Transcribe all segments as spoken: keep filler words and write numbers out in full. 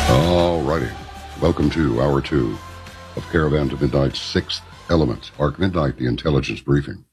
All righty. Welcome to Hour two of Caravan to Midnight's Sixth Element, Arc Midnight, the Intelligence Briefing.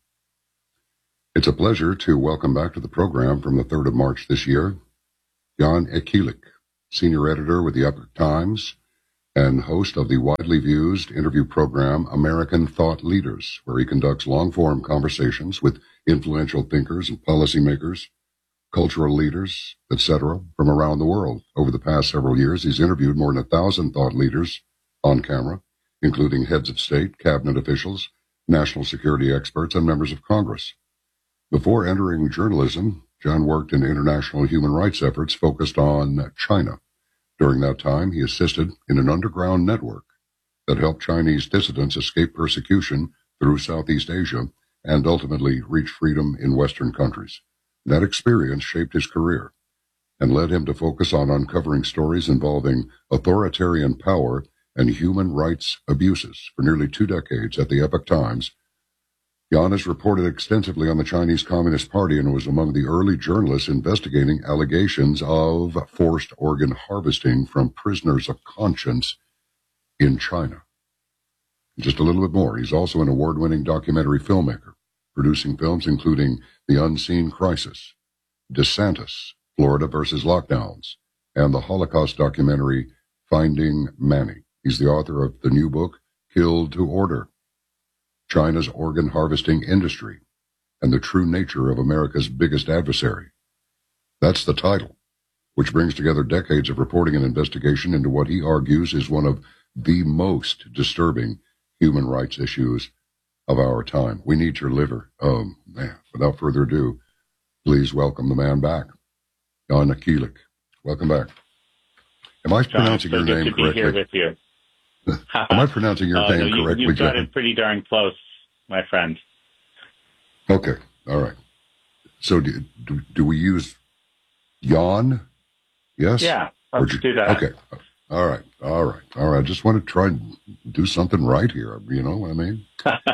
It's a pleasure to welcome back to the program from the third of March this year, Jan Ekilik, senior editor with the Epoch Times and host of the widely viewed interview program American Thought Leaders, where he conducts long-form conversations with influential thinkers and policymakers, cultural leaders, et cetera, from around the world. Over the past several years, he's interviewed more than a thousand thought leaders on camera, including heads of state, cabinet officials, national security experts, and members of Congress. Before entering journalism, John worked in international human rights efforts focused on China. During that time, he assisted in an underground network that helped Chinese dissidents escape persecution through Southeast Asia and ultimately reach freedom in Western countries. That experience shaped his career and led him to focus on uncovering stories involving authoritarian power and human rights abuses. For nearly two decades at the Epoch Times, Jan has reported extensively on the Chinese Communist Party and was among the early journalists investigating allegations of forced organ harvesting from prisoners of conscience in China. Just a little bit more. He's also an award-winning documentary filmmaker, producing films including The Unseen Crisis, DeSantis, Florida versus Lockdowns, and the Holocaust documentary Finding Manny. He's the author of the new book, Killed to Order, China's Organ Harvesting Industry, and the True Nature of America's Biggest Adversary. That's the title, which brings together decades of reporting and investigation into what he argues is one of the most disturbing human rights issues of our time. We need your liver. Oh, man. Without further ado, please welcome the man back, Jan Ekilik. Welcome back. Am I John, pronouncing so your good name to be correctly? Here with you. Am I pronouncing your uh, name no, you, correctly, You've got John? it pretty darn close, my friend. Okay. All right. So do, do, do we use Jan? Yes? Yeah, let's you, do that. Okay. All right. All right. All right. I just want to try and do something right here. You know what I mean?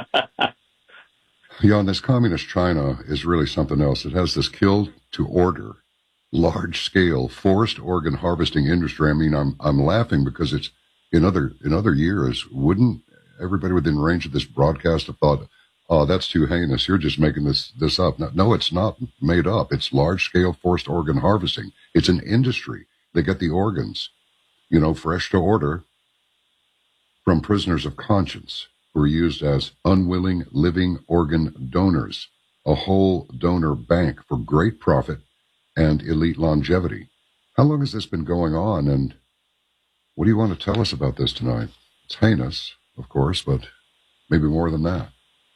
Jan, this communist China is really something else. It has this kill to order, large-scale forced organ harvesting industry. I mean, I'm I'm laughing because it's in other in other years, wouldn't everybody within range of this broadcast have thought, oh, that's too heinous. You're just making this this up. No, no, it's not made up. It's large-scale forced organ harvesting. It's an industry. They get the organs, you know, fresh to order from prisoners of conscience who are used as unwilling living organ donors, a whole donor bank for great profit and elite longevity. How long has this been going on, and what do you want to tell us about this tonight? It's heinous, of course, but maybe more than that.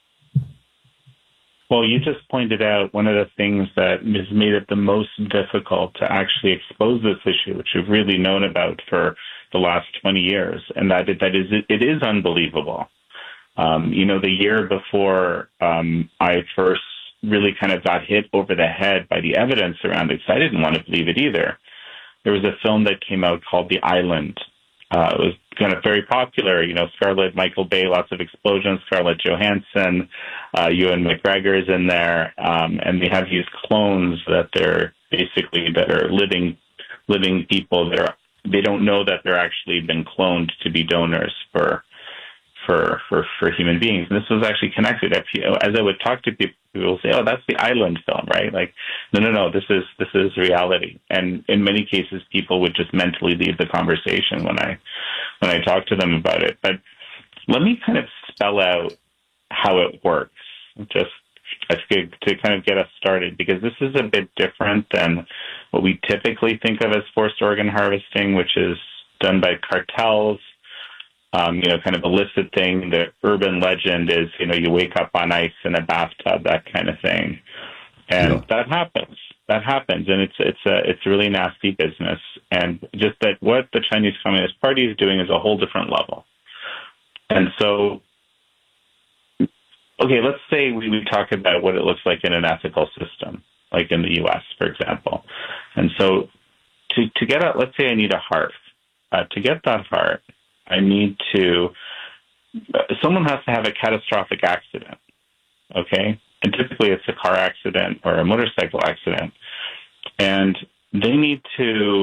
Well, you just pointed out one of the things that has made it the most difficult to actually expose this issue, which we've really known about for the last twenty years, and that, that is, it is unbelievable. Um, you know, the year before um, I first really kind of got hit over the head by the evidence around it, because I didn't want to believe it either. There was a film that came out called The Island. Uh, it was kind of very popular, you know, Scarlett, Michael Bay, lots of explosions, Scarlett Johansson, uh, Ewan McGregor's in there, um, and they have these clones that they're basically, that are living, living people that are, they don't know that they're actually been cloned to be donors for, for, for, for human beings. And this was actually connected. As I would talk to people, people would say, oh, that's the Island film, right? Like, no, no, no, this is, this is reality. And in many cases, people would just mentally leave the conversation when I, when I talk to them about it. But let me kind of spell out how it works, just to, to kind of get us started, because this is a bit different than what we typically think of as forced organ harvesting, which is done by cartels. Um, you know, kind of illicit thing. The urban legend is, you know, you wake up on ice in a bathtub, that kind of thing, and yeah. that happens. That happens, and it's it's a it's a really nasty business. And just that what the Chinese Communist Party is doing is a whole different level. And so, okay, let's say we, we talk about what it looks like in an ethical system, like in the U S, for example. And so, to to get a, let's say I need a heart. Uh, to get that heart, I need to, someone has to have a catastrophic accident, okay? And typically it's a car accident or a motorcycle accident. And they need to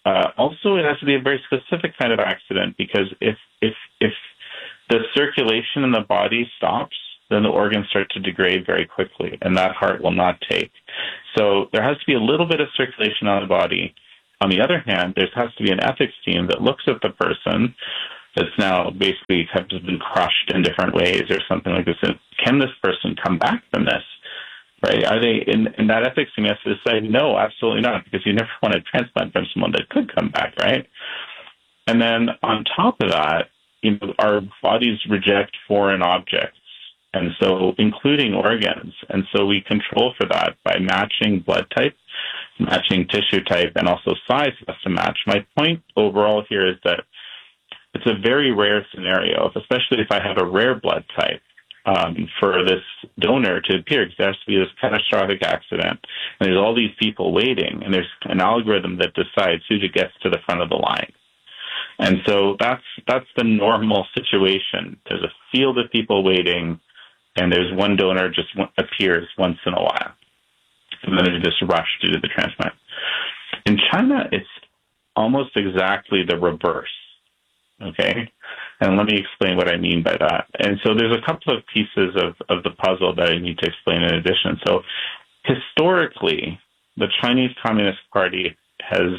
Uh, also, it has to be a very specific kind of accident, because if if if the circulation in the body stops, then the organs start to degrade very quickly, and that heart will not take. So there has to be a little bit of circulation on the body. On the other hand, there has to be an ethics team that looks at the person that's now basically have been crushed in different ways or something like this. And can this person come back from this? Right? Are they in, in that ethics team has to decide, no, absolutely not, because you never want to transplant from someone that could come back, right? And then on top of that, you know, our bodies reject foreign objects, and so including organs. And so we control for that by matching blood type, matching tissue type, and also size has to match. My point overall here is that it's a very rare scenario, especially if I have a rare blood type, um, for this donor to appear, because there has to be this catastrophic accident, and there's all these people waiting, and there's an algorithm that decides who gets to the front of the line. And so that's that's the normal situation. There's a field of people waiting, and there's one donor just appears once in a while, and then there's this rush to do the transplant. In China, it's almost exactly the reverse. Okay, and let me explain what I mean by that. And so there's a couple of pieces of, of the puzzle that I need to explain in addition. So historically, the Chinese Communist Party has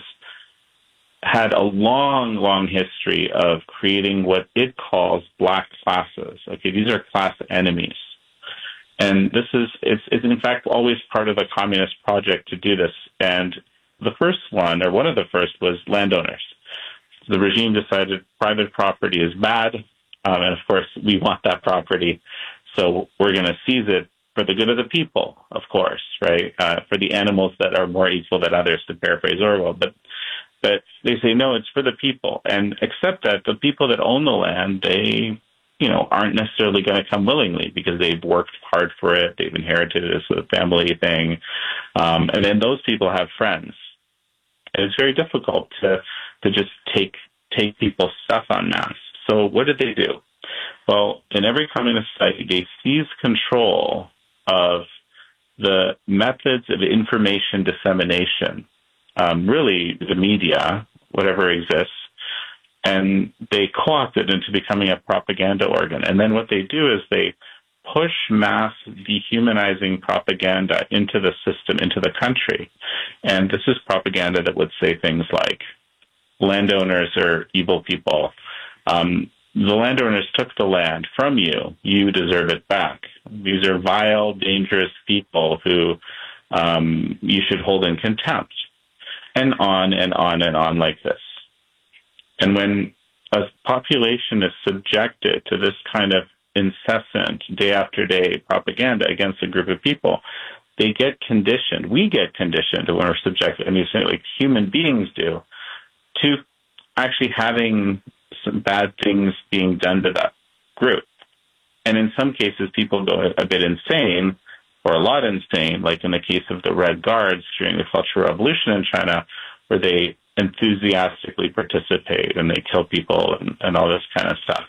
had a long, long history of creating what it calls black classes. Okay, these are class enemies. And this is, it's, it's in fact always part of the communist project to do this. And the first one, or one of the first, was landowners. The regime decided private property is bad, um, and of course we want that property, so we're going to seize it for the good of the people, of course, right? Uh, for the animals that are more equal than others, to paraphrase Orwell. But but they say no, it's for the people, and accept that the people that own the land, they you know aren't necessarily going to come willingly because they've worked hard for it, they've inherited it as a family thing, um, and then those people have friends. And it's very difficult to to just take take people's stuff en masse. So what did they do? Well, in every communist society, they seize control of the methods of information dissemination, um, really the media, whatever exists, and they co-opt it into becoming a propaganda organ. And then what they do is they push mass dehumanizing propaganda into the system, into the country. And this is propaganda that would say things like, landowners are evil people. Um, the landowners took the land from you. You deserve it back. These are vile, dangerous people who um, you should hold in contempt. And on and on and on like this. And when a population is subjected to this kind of incessant, day after day propaganda against a group of people, they get conditioned. We get conditioned when we're subjected, I mean, like human beings do, to actually having some bad things being done to that group. And in some cases, people go a bit insane, or a lot insane, like in the case of the Red Guards during the Cultural Revolution in China, where they enthusiastically participate and they kill people and, and all this kind of stuff.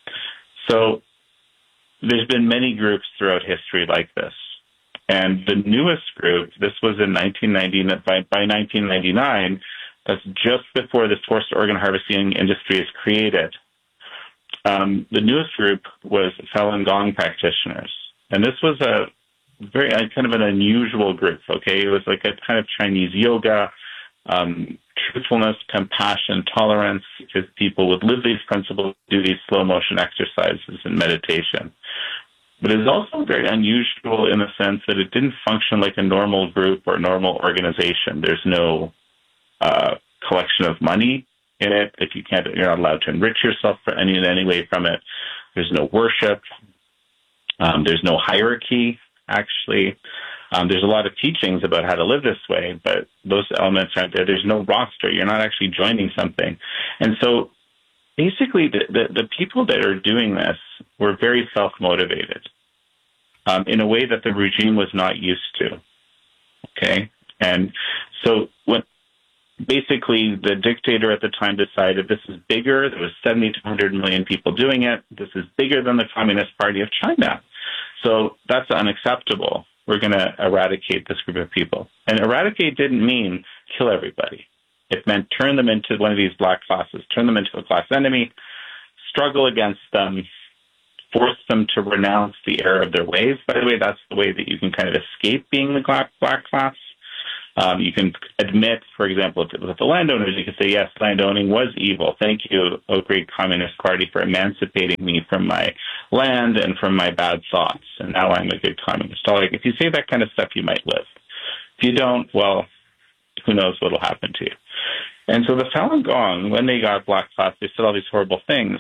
So there's been many groups throughout history like this. And the newest group, this was in nineteen ninety, by, by nineteen ninety-nine, that's just before this forced organ harvesting industry is created. Um, the newest group was Falun Gong practitioners. And this was a very kind of an unusual group, okay? It was like a kind of Chinese yoga, um, truthfulness, compassion, tolerance, because people would live these principles, do these slow motion exercises and meditation. But it's also very unusual in the sense that it didn't function like a normal group or normal organization. There's no uh, collection of money in it. If you can't, you're not allowed to enrich yourself for any in any way from it. There's no worship. Um, there's no hierarchy, actually. Um, there's a lot of teachings about how to live this way, but those elements aren't there. There's no roster. You're not actually joining something. And so basically the, the, the people that are doing this were very self-motivated um, in a way that the regime was not used to. Okay? And so when basically the dictator at the time decided this is bigger, there was seventy to one hundred million people doing it, this is bigger than the Communist Party of China. So that's unacceptable. We're going to eradicate this group of people. And eradicate didn't mean kill everybody. It meant turn them into one of these black classes, turn them into a class enemy, struggle against them, force them to renounce the error of their ways. By the way, that's the way that you can kind of escape being the black, black class. Um, you can admit, for example, if it was the landowners, you can say, yes, landowning was evil. Thank you, O great Communist Party, for emancipating me from my land and from my bad thoughts. And now I'm a good communist. So, like, if you say that kind of stuff, you might live. If you don't, well, who knows what will happen to you. And so the Falun Gong, when they got black class, they said all these horrible things.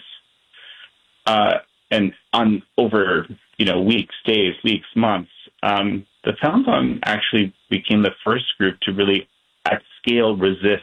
Uh, and on over, you know, weeks, days, weeks, months, um, the Falun Gong actually became the first group to really, at scale, resist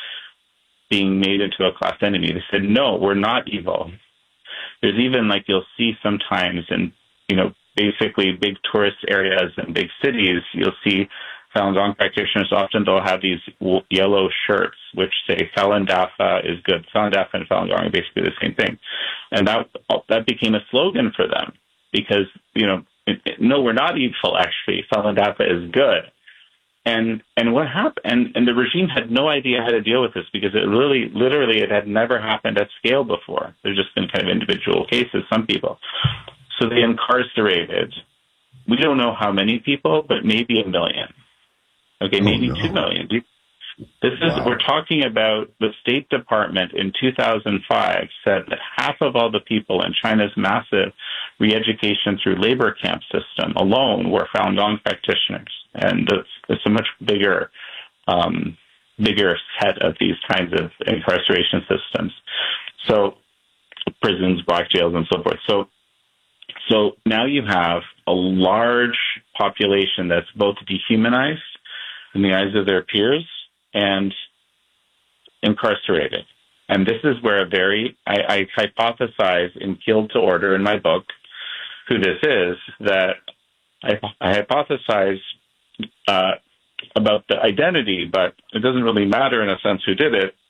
being made into a class enemy. They said, no, we're not evil. There's even, like, you'll see sometimes in, you know, basically big tourist areas and big cities, you'll see Falun Gong practitioners. Often they'll have these yellow shirts which say Falun Dafa is good. Falun Dafa and Falun Gong are basically the same thing. And that that became a slogan for them because, you know, it, it, no, we're not evil, actually. Falun Dafa is good. And and what happened? And, and the regime had no idea how to deal with this because it really, literally, it had never happened at scale before. There's just been kind of individual cases, some people. So they incarcerated, we don't know how many people, but maybe a million. Okay, maybe oh, no. two million. This is, wow. We're talking about the State Department in two thousand five said that half of all the people in China's massive re-education through labor camp system alone were Falun Gong practitioners. And it's, it's a much bigger, um, bigger set of these kinds of incarceration systems. So prisons, black jails, and so forth. So, so now you have a large population that's both dehumanized in the eyes of their peers and incarcerated. And this is where a very, I, I hypothesize in Killed to Order in my book, who this is, that I, I hypothesize uh, about the identity, but it doesn't really matter in a sense who did it.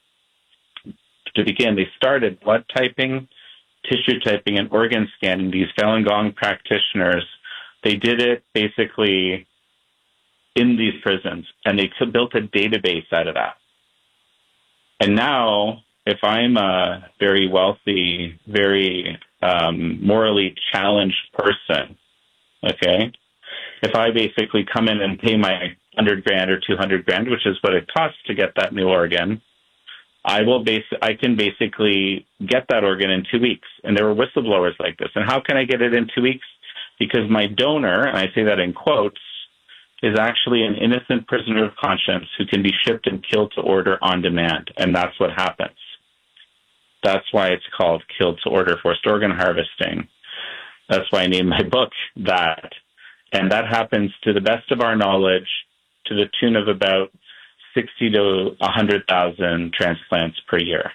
To begin, they started blood typing, tissue typing, and organ scanning, these Falun Gong practitioners. They did it basically in these prisons, and they built a database out of that. And now, if I'm a very wealthy, very um, morally challenged person, okay, if I basically come in and pay my one hundred grand or two hundred grand, which is what it costs to get that new organ, I will base. I can basically get that organ in two weeks. And there were whistleblowers like this. And how can I get it in two weeks? Because my donor, and I say that in quotes, is actually an innocent prisoner of conscience who can be shipped and killed to order on demand. And that's what happens. That's why it's called Killed to Order, forced organ harvesting. That's why I named my book that. And that happens, to the best of our knowledge, to the tune of about sixty to one hundred thousand transplants per year.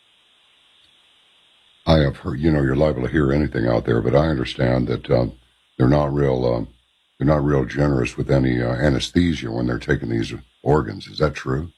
I have heard, you know, you're liable to hear anything out there, but I understand that um, they're not real, um, they're not real generous with any uh, anesthesia when they're taking these organs. Is that true?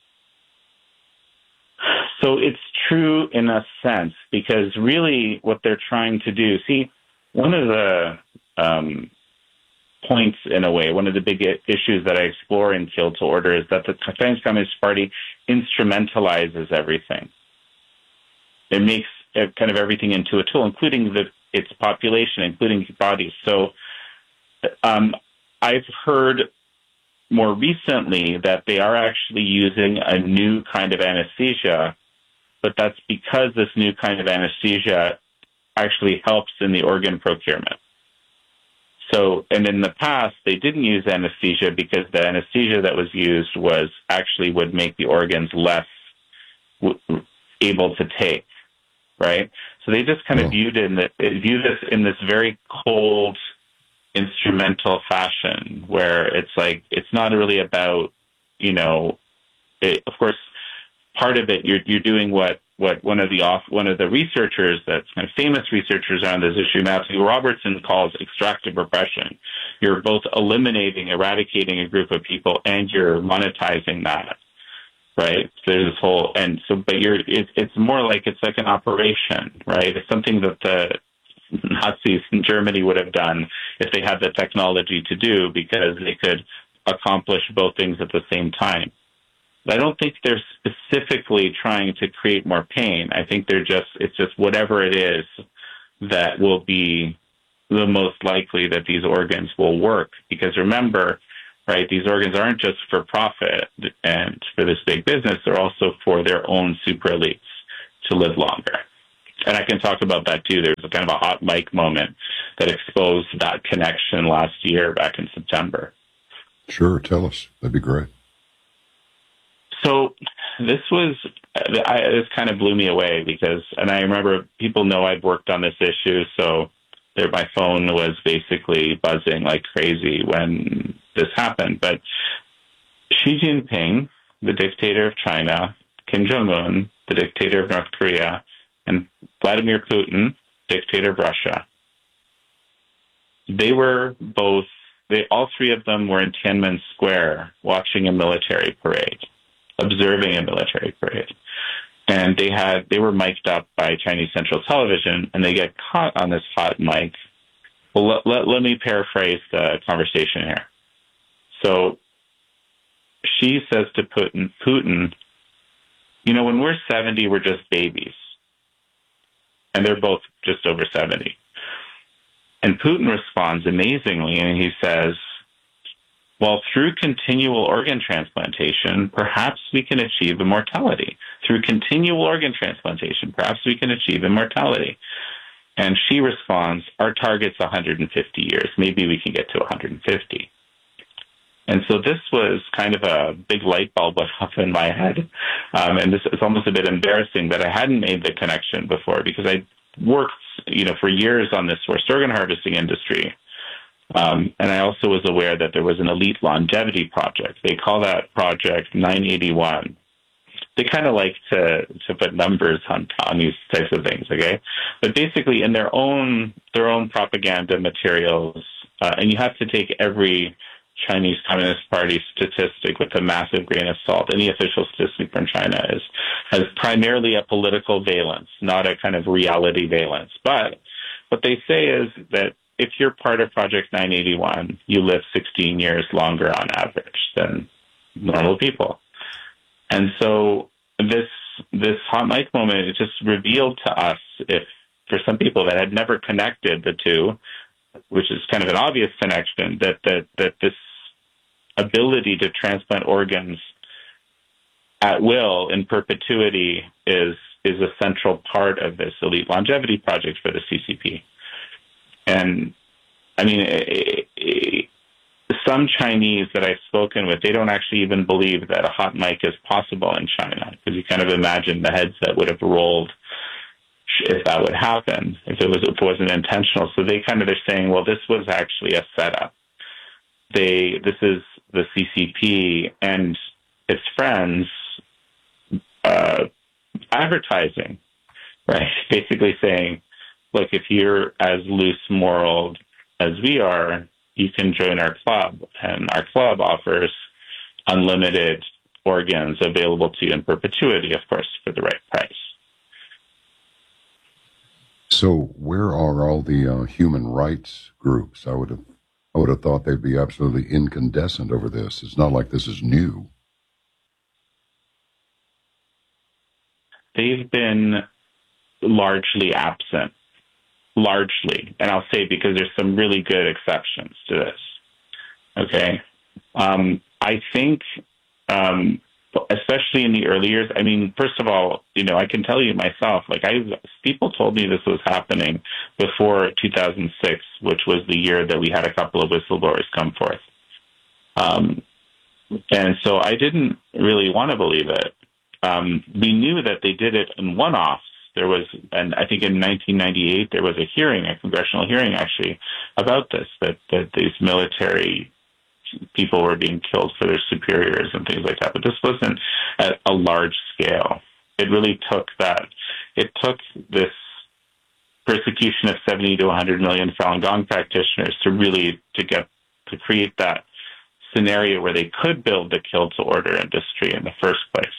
So it's true in a sense, because really what they're trying to do, see, one of the um, points, in a way, one of the big issues that I explore in Killed to Order is that the Chinese Communist Party instrumentalizes everything. It makes kind of everything into a tool, including the, its population, including bodies. So um, I've heard more recently that they are actually using a new kind of anesthesia, but that's because this new kind of anesthesia actually helps in the organ procurement. So, and in the past, they didn't use anesthesia because the anesthesia that was used was actually would make the organs less w- able to take, right? So they just kind of viewed it in the, view this in this very cold, instrumental fashion, where it's like it's not really about, you know, it, of course, part of it you're you're doing what. What one of the off, one of the researchers, that's kind of famous researchers on this issue, Matthew Robertson, calls extractive repression. You're both eliminating, eradicating a group of people, and you're monetizing that, right? So there's this whole, and so, but you're, it, it's more like it's like an operation, right? It's something that the Nazis in Germany would have done if they had the technology to do, because they could accomplish both things at the same time. I don't think they're specifically trying to create more pain. I think they're just, it's just whatever it is that will be the most likely that these organs will work. Because remember, right, these organs aren't just for profit and for this big business, they're also for their own super elites to live longer. And I can talk about that too. There's a kind of a hot mic moment that exposed that connection last year back in September. Sure, tell us. That'd be great. So this was, I, this kind of blew me away because, and I remember people know I've worked on this issue, so there, my phone was basically buzzing like crazy when this happened. But Xi Jinping, the dictator of China, Kim Jong-un, the dictator of North Korea, and Vladimir Putin, dictator of Russia, they were both, they all three of them were in Tiananmen Square watching a military parade, observing a military parade. And they had, they were mic'd up by Chinese Central Television, and they get caught on this hot mic. Well, let, let, let me paraphrase the conversation here. So she says to Putin, Putin, you know, when we're seventy, we're just babies. And they're both just over seventy. And Putin responds amazingly, and he says, well, through continual organ transplantation, perhaps we can achieve immortality. Through continual organ transplantation, perhaps we can achieve immortality. And she responds, our target's one hundred fifty years. Maybe we can get to one hundred fifty. And so this was kind of a big light bulb went off in my head. Um, and this is almost a bit embarrassing that I hadn't made the connection before, because I worked, you know, for years on this forced organ harvesting industry. Um, and I also was aware that there was an elite longevity project. They call that project nine eighty-one. They kind of like to, to put numbers on, on these types of things, okay? But basically in their own, their own propaganda materials, uh, and you have to take every Chinese Communist Party statistic with a massive grain of salt. Any official statistic from China is has primarily a political valence, not a kind of reality valence. But what they say is that if you're part of Project nine eighty-one, you live sixteen years longer on average than normal people. And so this this hot mic moment, it just revealed to us, if for some people that had never connected the two, which is kind of an obvious connection, that that that this ability to transplant organs at will in perpetuity is is a central part of this elite longevity project for the C C P. And I mean, it, it, some Chinese that I've spoken with, they don't actually even believe that a hot mic is possible in China, because you kind of imagine the heads that would have rolled if that would happen, if it was if it wasn't intentional. So they kind of are saying, well, this was actually a setup. They this is the C C P and its friends uh, advertising, right? Basically saying, look, if you're as loose moral as we are, you can join our club, and our club offers unlimited organs available to you in perpetuity, of course, for the right price. So where are all the uh, human rights groups? I would have I would have thought they'd be absolutely incandescent over this. It's not like this is new. They've been largely absent, largely. And I'll say because there's some really good exceptions to this. Okay? Um, I think, um, especially in the early years, I mean, first of all, you know, I can tell you myself, like I, people told me this was happening before two thousand six, which was the year that we had a couple of whistleblowers come forth. Um, and so I didn't really want to believe it. Um, we knew that they did it in one-offs. There was, and I think in nineteen ninety-eight, there was a hearing, a congressional hearing actually, about this, that, that these military people were being killed for their superiors and things like that. But this wasn't at a large scale. It really took that, it took this persecution of seventy to one hundred million Falun Gong practitioners to really, to get, to create that scenario where they could build the kill to order industry in the first place.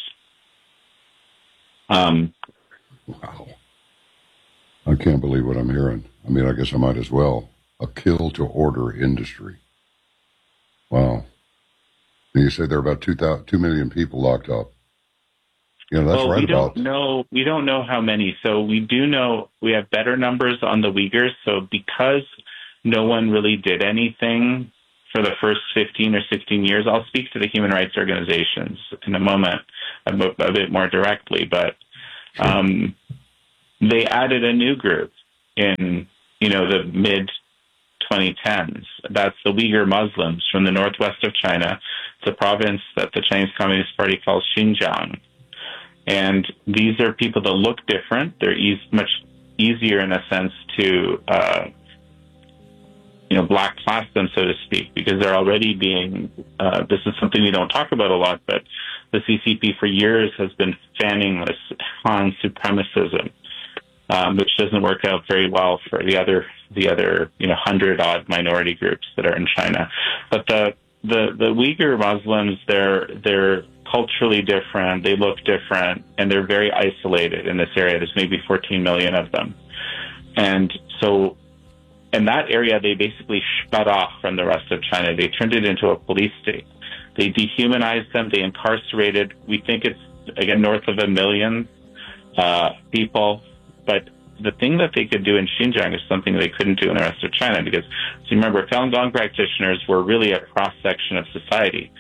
Um, wow. I can't believe what I'm hearing. I mean, I guess I might as well. A kill to order industry. Wow. And you say there are about two, two million people locked up. You know, that's well, right we about... don't know. We don't know how many. So we do know we have better numbers on the Uyghurs. So because no one really did anything for the first fifteen or sixteen years, I'll speak to the human rights organizations in a moment a, a bit more directly. But um, they added a new group in, you know, the mid twenty tens. That's the Uyghur Muslims from the northwest of China. It's a province that the Chinese Communist Party calls Xinjiang. And these are people that look different. They're e- much easier in a sense to, uh, you know, black class them, so to speak, because they're already being, uh, this is something we don't talk about a lot, but the C C P for years has been fanning this Han supremacism, um, which doesn't work out very well for the other, the other, you know, hundred odd minority groups that are in China. But the, the, the Uyghur Muslims, they're, they're culturally different, they look different, and they're very isolated in this area. There's maybe fourteen million of them. And so in that area, they basically shut off from the rest of China. They turned it into a police state. They dehumanized them. They incarcerated, we think it's, again, north of a million uh, people. But the thing that they could do in Xinjiang is something they couldn't do in the rest of China, because, so remember, Falun Gong practitioners were really a cross-section of society.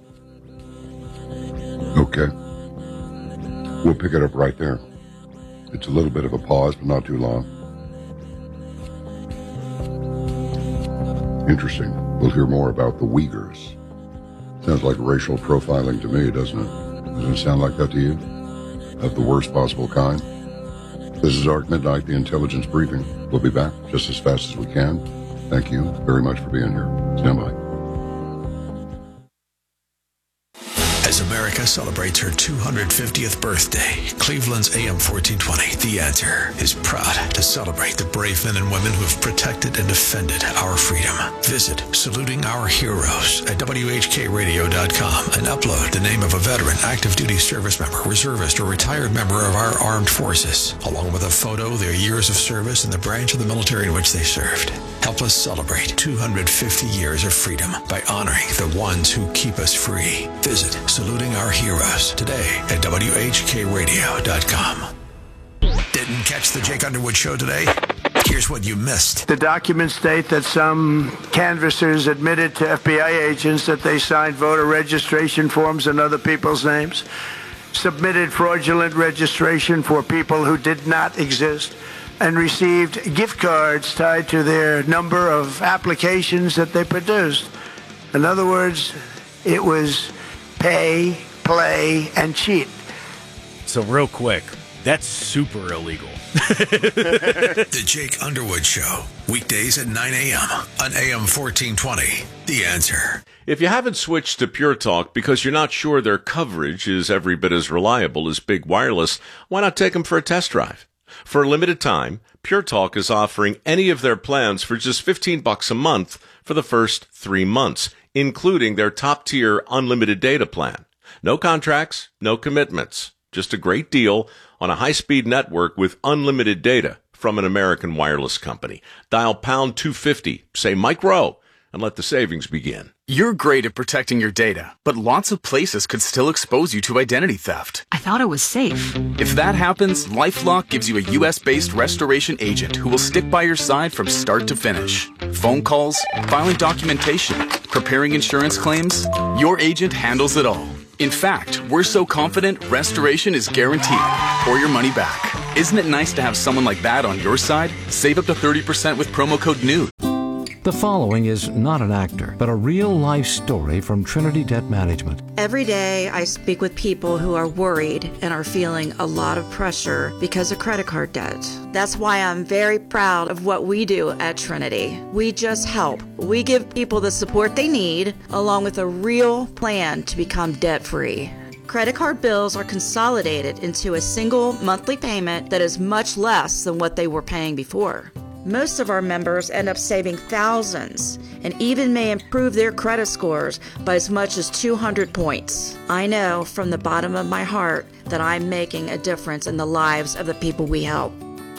Okay. We'll pick it up right there. It's a little bit of a pause, but not too long. Interesting. We'll hear more about the Uyghurs. Sounds like racial profiling to me, doesn't it? Doesn't it sound like that to you? Of the worst possible kind? This is Arc Midnight, the Intelligence Briefing. We'll be back just as fast as we can. Thank you very much for being here. Stand by. As America celebrates her two hundred fiftieth birthday, Cleveland's A M fourteen twenty, The Answer, is proud to celebrate the brave men and women who have protected and defended our freedom. Visit Saluting Our Heroes at W H K radio dot com and upload the name of a veteran, active duty service member, reservist, or retired member of our armed forces, along with a photo, their years of service, and the branch of the military in which they served. Help us celebrate two hundred fifty years of freedom by honoring the ones who keep us free. Visit Saluting Our Heroes today at W H K radio dot com. Didn't catch the Jake Underwood Show today? Here's what you missed. The documents state that some canvassers admitted to F B I agents that they signed voter registration forms in other people's names, submitted fraudulent registration for people who did not exist, and received gift cards tied to their number of applications that they produced. In other words, it was pay, play, and cheat. So real quick, that's super illegal. The Jake Underwood Show, weekdays at nine a.m. on A M fourteen twenty. The Answer. If you haven't switched to Pure Talk because you're not sure their coverage is every bit as reliable as Big Wireless, why not take them for a test drive? For a limited time, Pure Talk is offering any of their plans for just fifteen bucks a month for the first three months, including their top-tier unlimited data plan. No contracts, no commitments, just a great deal on a high-speed network with unlimited data from an American wireless company. Dial pound two fifty, say Mike Rowe, and let the savings begin. You're great at protecting your data, but lots of places could still expose you to identity theft. I thought it was safe. If that happens, LifeLock gives you a U S-based restoration agent who will stick by your side from start to finish. Phone calls, filing documentation, preparing insurance claims, your agent handles it all. In fact, we're so confident restoration is guaranteed or your money back. Isn't it nice to have someone like that on your side? Save up to thirty percent with promo code N E W. The following is not an actor, but a real-life story from Trinity Debt Management. Every day I speak with people who are worried and are feeling a lot of pressure because of credit card debt. That's why I'm very proud of what we do at Trinity. We just help. We give people the support they need, along with a real plan to become debt-free. Credit card bills are consolidated into a single monthly payment that is much less than what they were paying before. Most of our members end up saving thousands and even may improve their credit scores by as much as two hundred points. I know from the bottom of my heart that I'm making a difference in the lives of the people we help.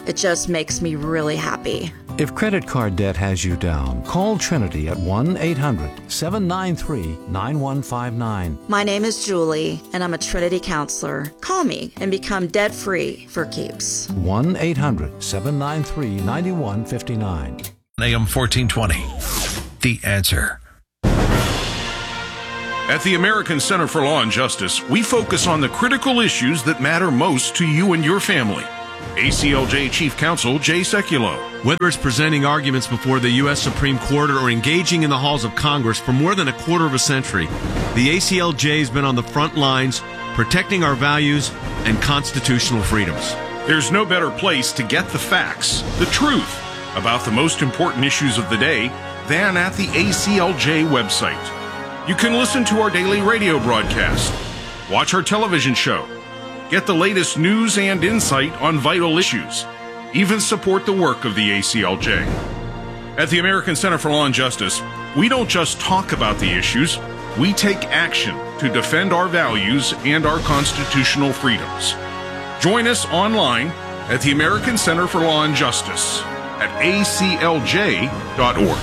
It just makes me really happy. If credit card debt has you down, call Trinity at one eight hundred seven nine three nine one five nine. My name is Julie, and I'm a Trinity counselor. Call me and become debt-free for keeps. one eight hundred seven nine three nine one five nine. A M fourteen twenty, The Answer. At the American Center for Law and Justice, we focus on the critical issues that matter most to you and your family. A C L J Chief Counsel Jay Sekulow. Whether it's presenting arguments before the U S Supreme Court or engaging in the halls of Congress for more than a quarter of a century, the A C L J has been on the front lines protecting our values and constitutional freedoms. There's no better place to get the facts, the truth, about the most important issues of the day than at the A C L J website. You can listen to our daily radio broadcast, watch our television show, get the latest news and insight on vital issues, even support the work of the A C L J. At the American Center for Law and Justice, we don't just talk about the issues, we take action to defend our values and our constitutional freedoms. Join us online at the American Center for Law and Justice at A C L J dot org.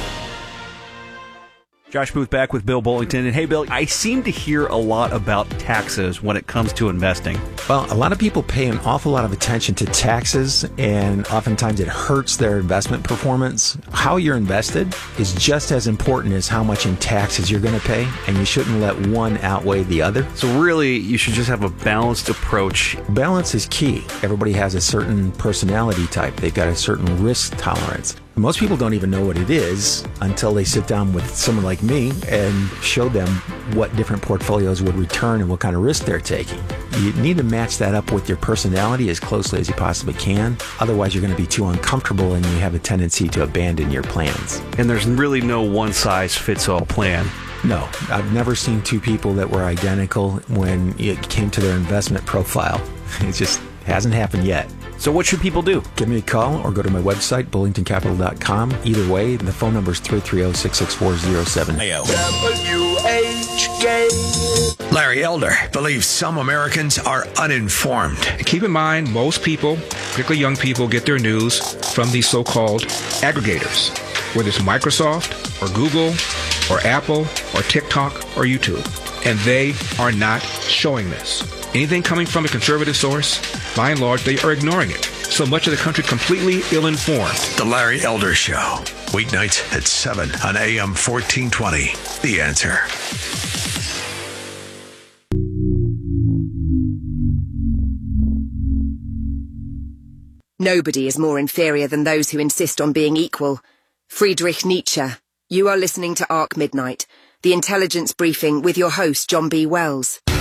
Josh Booth back with Bill Bullington. And hey, Bill, I seem to hear a lot about taxes when it comes to investing. Well, a lot of people pay an awful lot of attention to taxes, and oftentimes it hurts their investment performance. How you're invested is just as important as how much in taxes you're going to pay, and you shouldn't let one outweigh the other. So really, you should just have a balanced approach. Balance is key. Everybody has a certain personality type. They've got a certain risk tolerance. Most people don't even know what it is until they sit down with someone like me and show them what different portfolios would return and what kind of risk they're taking. You need to match that up with your personality as closely as you possibly can. Otherwise, you're going to be too uncomfortable and you have a tendency to abandon your plans. And there's really no one-size-fits-all plan. No, I've never seen two people that were identical when it came to their investment profile. It just hasn't happened yet. So what should people do? Give me a call or go to my website, bullington capital dot com. Either way, the phone number is three three zero, six six four, zero seven. W H K. Larry Elder believes some Americans are uninformed. Keep in mind, most people, particularly young people, get their news from these so-called aggregators, whether it's Microsoft or Google or Apple or TikTok or YouTube. And they are not showing this. Anything coming from a conservative source, by and large, they are ignoring it. So much of the country completely ill-informed. The Larry Elder Show, weeknights at seven on A M fourteen twenty. The Answer. Nobody is more inferior than those who insist on being equal. Friedrich Nietzsche. You are listening to Arc Midnight, the intelligence briefing with your host, John B. Wells.